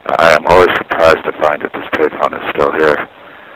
I am always surprised to find that this payphone is still here.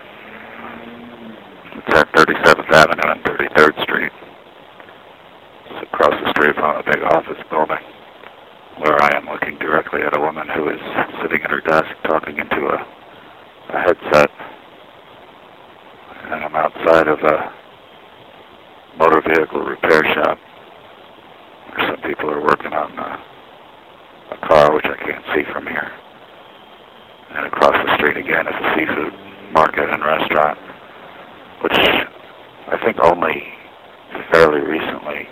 It's at 37th Avenue and 33rd Street. It's across the street from a big office building, where I am looking directly at a woman who is sitting at her desk talking into a headset. And I'm outside of a motor vehicle repair shop, where some people are working on a car, which I can't see from here. And across the street again is a seafood market and restaurant, which I think only fairly recently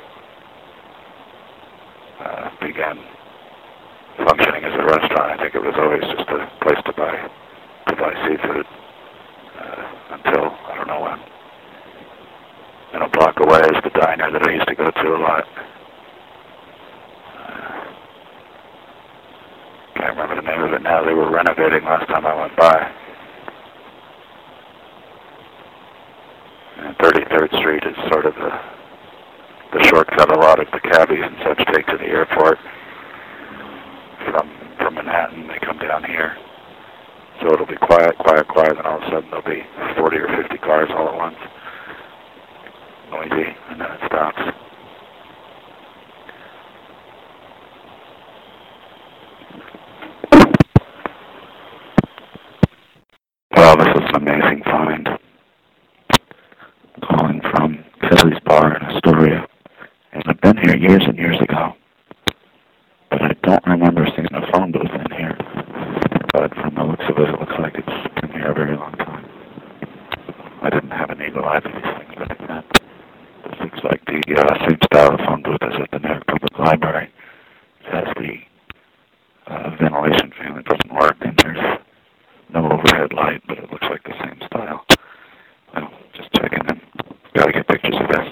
began functioning as a restaurant. I think it was always just a place to buy seafood until I don't know when. And a block away is the diner that I used to go to a lot. Can't remember the name of it now. They were renovating last time I went by. And 33rd Street is sort of the shortcut a lot of the cabbies and such take to the airport from Manhattan. They come down here. So it'll be quiet, and all of a sudden there'll be 40 or 50 cars all at once. Noisy, and then it stops. Well, this is an amazing find. Calling from Philly's Bar in Astoria. And I've been here years and years ago. But I don't remember seeing a phone booth in here. But from the looks of it, it looks like it's been here a very long time. I didn't have an eagle eye for these things back then. This looks like the same style of phone booth as at the New York Public Library. It has the ventilation fan that doesn't work, and there's no overhead light, but it looks like the same style. Well, just checking in. Gotta get pictures of this.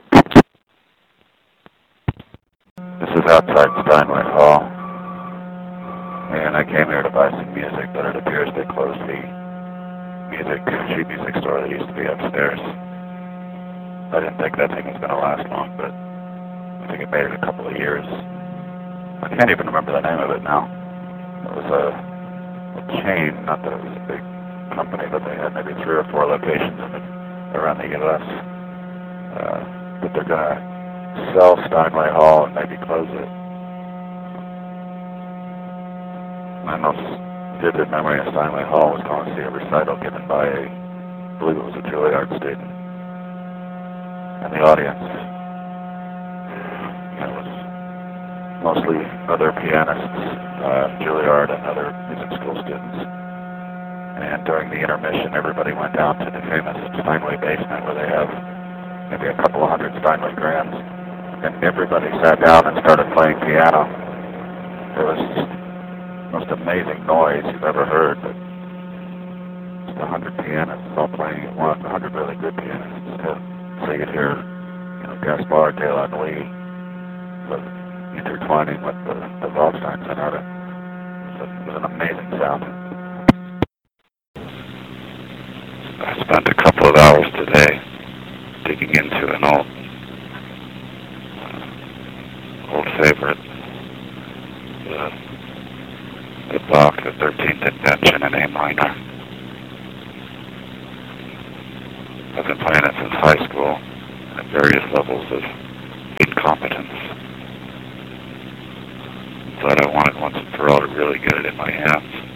This is outside Steinway Hall, and I came here to buy some music, but it appears they closed the sheet music store that used to be upstairs. I didn't think that thing was going to last long, but I think it made it a couple of years. I can't even remember the name of it now. It was a chain, not that it was a big company, but they had maybe 3 or 4 locations around the U.S. But they're going to sell Steinway Hall and maybe close it. My most vivid memory of Steinway Hall was going to see a recital given by I believe it was a Juilliard student. And the audience, it was mostly other pianists, Juilliard and other music school students. And during the intermission, everybody went down to the famous Steinway basement where they have maybe a couple of hundred Steinway grands. And everybody sat down and started playing piano. It was the most amazing noise you've ever heard, but just 100 pianists all playing at once, 100 really good pianists. So you could hear, Gaspard de la Nuit intertwining with the Waldstein Sonata. It was an amazing sound. I spent a couple of hours today digging into an old favorite, the Bach, the 13th Invention in A minor. I've been playing it since high school at various levels of incompetence. But I wanted once and for all to really get it in my hands.